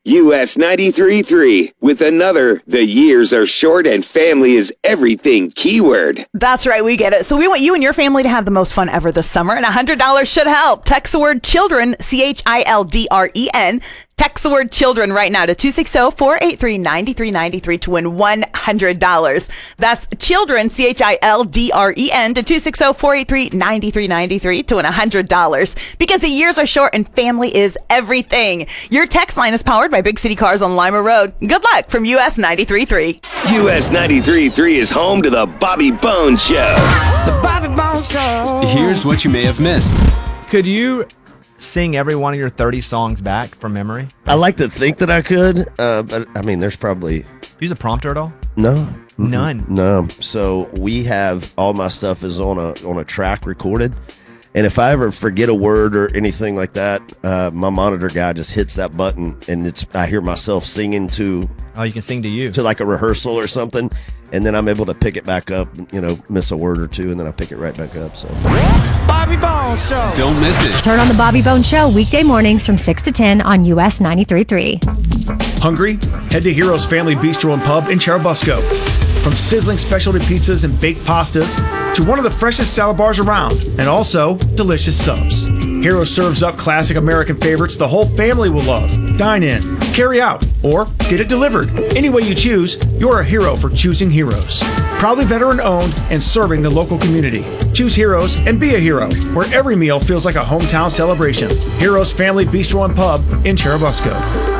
US 93.3 with another "The years are short and family is everything" keyword. That's right, we get it. So we want you and your family to have the most fun ever this summer, and $100 should help. Text the word children, CHILDREN. Text the word children right now to 260-483-9393 to win $100. That's children, CHILDREN, to 260-483-9393 to win $100. Because the years are short and family is everything. Your text line is powered by Big City Cars on Lima Road. Good luck from US 93.3. US 93.3 is home to the Bobby Bones Show. The Bobby Bones Show. Here's what you may have missed. Could you sing every one of your 30 songs back from memory? I like to think that I could, but I mean, there's probably... Use a prompter at all? No. None. No. So we have, all my stuff is on a track recorded. And if I ever forget a word or anything like that, my monitor guy just hits that button and I hear myself singing to... Oh, you can sing to you. To like a rehearsal or something. And then I'm able to pick it back up, miss a word or two, and then I pick it right back up. So, Bobby Bones Show. Don't miss it. Turn on the Bobby Bones Show weekday mornings from 6 to 10 on US 93.3. Hungry? Head to Heroes Family Bistro and Pub in Cherubusco. From sizzling specialty pizzas and baked pastas to one of the freshest salad bars around, and also delicious subs. Heroes serves up classic American favorites the whole family will love. Dine in, carry out, or get it delivered. Any way you choose, you're a hero for choosing Heroes. Proudly veteran-owned and serving the local community. Choose Heroes and be a hero, where every meal feels like a hometown celebration. Heroes Family Bistro and Pub in Cherubusco.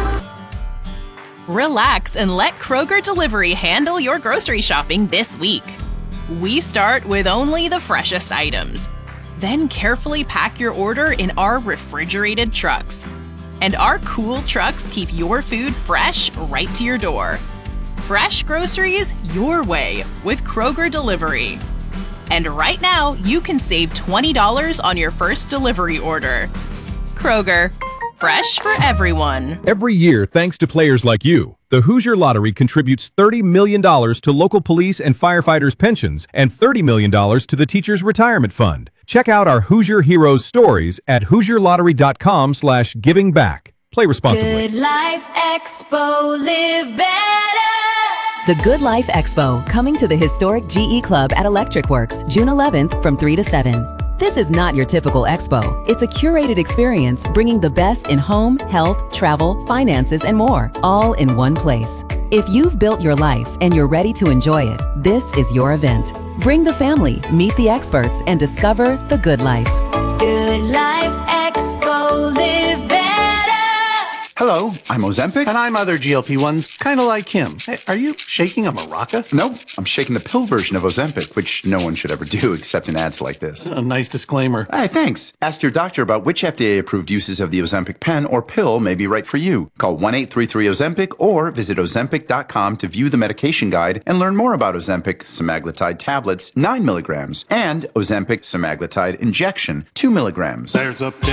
Relax and let Kroger Delivery handle your grocery shopping this week. We start with only the freshest items. Then carefully pack your order in our refrigerated trucks. And our cool trucks keep your food fresh right to your door. Fresh groceries your way with Kroger Delivery. And right now, you can save $20 on your first delivery order. Kroger, fresh for everyone. Every year, thanks to players like you, the Hoosier Lottery contributes $30 million to local police and firefighters' pensions and $30 million to the Teachers' Retirement Fund. Check out our Hoosier Heroes stories at HoosierLottery.com/givingback. Play responsibly. Good Life Expo, live better. The Good Life Expo, coming to the historic GE Club at Electric Works, June 11th from 3 to 7. This is not your typical expo. It's a curated experience bringing the best in home, health, travel, finances, and more, all in one place. If you've built your life and you're ready to enjoy it, this is your event. Bring the family, meet the experts, and discover the good life. Good Life Expo, live better. Hello, I'm Ozempic. And I'm other GLP-1s, kind of like him. Hey, are you shaking a maraca? No, I'm shaking the pill version of Ozempic, which no one should ever do except in ads like this. A nice disclaimer. Hey, thanks. Ask your doctor about which FDA-approved uses of the Ozempic pen or pill may be right for you. Call 1-833-OZEMPIC or visit Ozempic.com to view the medication guide and learn more about Ozempic semaglutide tablets, 9 milligrams, and Ozempic semaglutide injection, 2 milligrams. There's a